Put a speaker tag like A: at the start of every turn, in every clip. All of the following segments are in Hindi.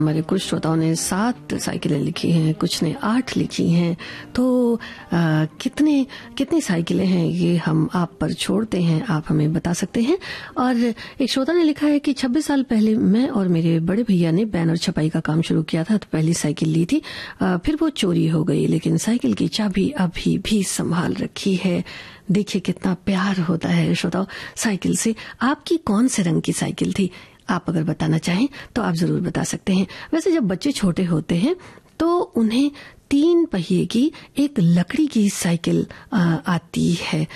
A: हमारे कुछ श्रोताओं ने 7 साइकिलें लिखी हैं, कुछ ने 8 लिखी हैं। तो कितनी साइकिलें हैं ये हम आप पर छोड़ते हैं, आप हमें बता सकते हैं। और एक श्रोता ने लिखा है कि 26 साल पहले मैं और मेरे बड़े भैया ने बैनर छपाई का काम शुरू किया था, तो पहली साइकिल ली थी, फिर वो चोरी हो गई, लेकिन साइकिल की चाबी अभी भी संभाल रखी है। देखिए कितना प्यार होता है श्रोताओं साइकिल से। आपकी कौन से रंग की साइकिल थी? आप अगर बताना चाहें तो आप जरूर बता सकते हैं। वैसे जब बच्चे छोटे होते हैं तो उन्हें 3 पहिए की एक लकड़ी की साइकिल आती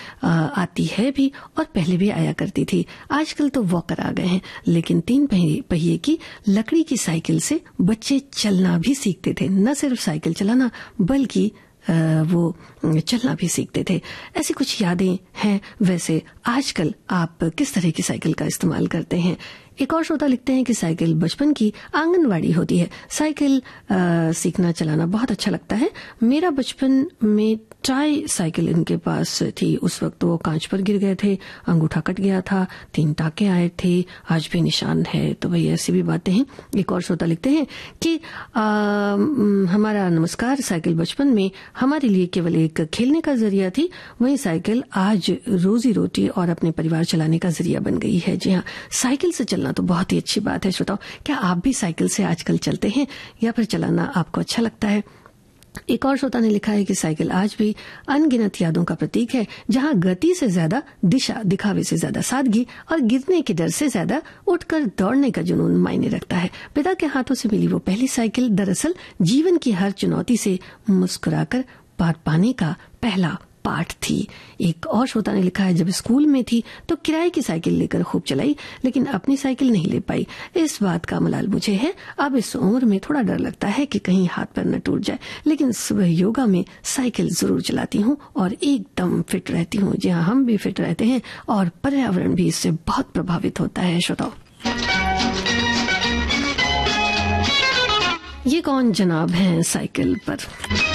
A: है भी, और पहले भी आया करती थी। आजकल तो वॉकर आ गए हैं, लेकिन 3 पहिए की लकड़ी की साइकिल से बच्चे चलना भी सीखते थे। न सिर्फ साइकिल चलाना बल्कि वो चलना भी सीखते थे। ऐसी कुछ यादें हैं। वैसे आजकल आप किस तरह की साइकिल का इस्तेमाल करते हैं? एक और श्रोता लिखते हैं कि साइकिल बचपन की आंगनवाड़ी होती है। साइकिल सीखना चलाना बहुत अच्छा लगता है। मेरा बचपन में ट्राई साइकिल इनके पास थी। उस वक्त वो कांच पर गिर गए थे, अंगूठा कट गया था, 3 टाके आए थे, आज भी निशान है। तो भाई ऐसी भी बातें हैं। एक और श्रोता लिखते हैं कि हमारा नमस्कार, साइकिल बचपन में हमारे लिए केवल एक खेलने का जरिया थी, वही साइकिल आज रोजी रोटी और अपने परिवार चलाने का जरिया बन गई है। जी हाँ, साइकिल से चलना तो बहुत ही अच्छी बात है। श्रोताओं, क्या आप भी साइकिल से आजकल चलते हैं या फिर चलाना आपको अच्छा लगता है? एक और श्रोता ने लिखा है कि साइकिल आज भी अनगिनत यादों का प्रतीक है, जहां गति से ज्यादा दिशा, दिखावे से ज्यादा सादगी और गिरने के डर से ज्यादा उठकर दौड़ने का जुनून मायने रखता है। पिता के हाथों से मिली वो पहली साइकिल दरअसल जीवन की हर चुनौती से मुस्कुराकर पार पाने का पहला पाठ थी। एक और श्रोता ने लिखा है, जब स्कूल में थी तो किराए की साइकिल लेकर खूब चलाई, लेकिन अपनी साइकिल नहीं ले पाई। इस बात का मलाल मुझे है। अब इस उम्र में थोड़ा डर लगता है कि कहीं हाथ पैर न टूट जाए, लेकिन सुबह योगा में साइकिल जरूर चलाती हूँ और एकदम फिट रहती हूँ। जी हाँ, हम भी फिट रहते हैं और पर्यावरण भी इससे बहुत प्रभावित होता है। श्रोताओं, ये कौन जनाब हैं साइकिल पर?